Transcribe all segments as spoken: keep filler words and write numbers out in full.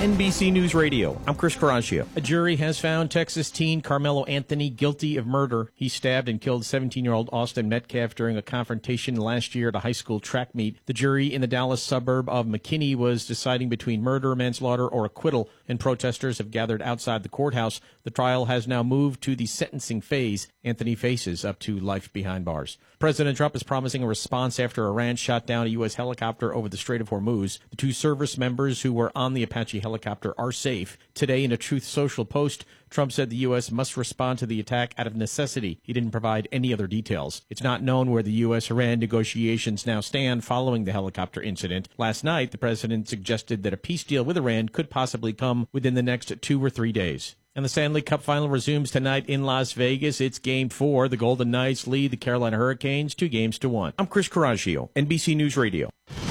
N B C News Radio. I'm Chris Caraccio. A jury has found Texas teen Carmelo Anthony guilty of murder. He stabbed and killed seventeen-year-old Austin Metcalf during a confrontation last year at a high school track meet. The jury in the Dallas suburb of McKinney was deciding between murder, manslaughter, or acquittal, and protesters have gathered outside the courthouse. The trial has now moved to the sentencing phase. Anthony faces up to life behind bars. President Trump is promising a response after Iran shot down a U S helicopter over the Strait of Hormuz. The two service members who were on the Apache helicopter are safe. Today, in a Truth Social post, Trump said the U S must respond to the attack out of necessity. He didn't provide any other details. It's not known where the U S Iran negotiations now stand following the helicopter incident. Last night, the president suggested that a peace deal with Iran could possibly come within the next two or three days. And the Stanley Cup Final resumes tonight in Las Vegas. It's Game four. The Golden Knights lead the Carolina Hurricanes two games to one. I'm Chris Caraccio, N B C News Radio.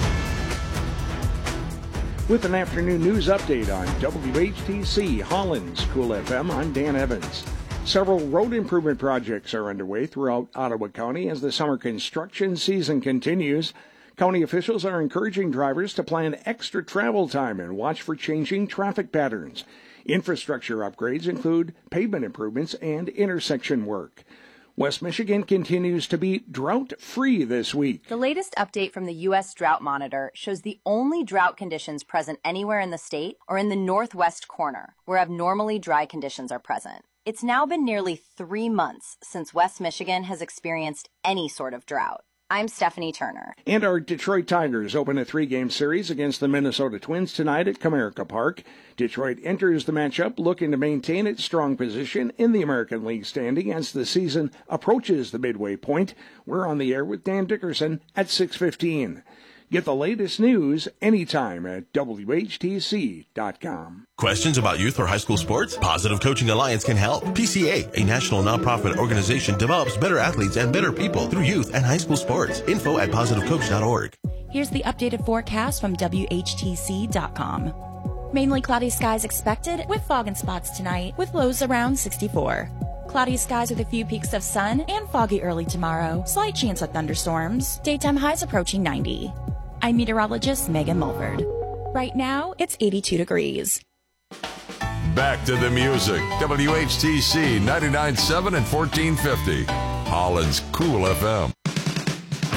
With an afternoon news update on W H T C Holland's Cool F M, I'm Dan Evans. Several road improvement projects are underway throughout Ottawa County as the summer construction season continues. County officials are encouraging drivers to plan extra travel time and watch for changing traffic patterns. Infrastructure upgrades include pavement improvements and intersection work. West Michigan continues to be drought-free this week. The latest update from the U S Drought Monitor shows the only drought conditions present anywhere in the state are in the northwest corner, where abnormally dry conditions are present. It's now been nearly three months since West Michigan has experienced any sort of drought. I'm Stephanie Turner. And our Detroit Tigers open a three-game series against the Minnesota Twins tonight at Comerica Park. Detroit enters the matchup looking to maintain its strong position in the American League standing as the season approaches the midway point. We're on the air with Dan Dickerson at six fifteen. Get the latest news anytime at W H T C dot com. Questions about youth or high school sports? Positive Coaching Alliance can help. P C A, a national nonprofit organization, develops better athletes and better people through youth and high school sports. Info at positive coach dot org. Here's the updated forecast from W H T C dot com. Mainly cloudy skies expected with fog and spots tonight with lows around sixty-four. Cloudy skies with a few peaks of sun and foggy early tomorrow. Slight chance of thunderstorms. Daytime highs approaching ninety. I'm meteorologist Megan Mulford. Right now, it's eighty-two degrees. Back to the music. W H T C ninety-nine point seven and fourteen fifty. Holland's Cool F M.